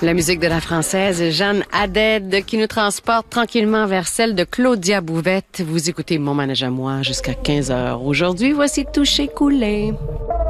La musique de la Française Jeanne Haddad qui nous transporte tranquillement vers celle de Claudia Bouvette. Vous écoutez Mon manège à moi jusqu'à 15h. Aujourd'hui, voici Touché Coulé.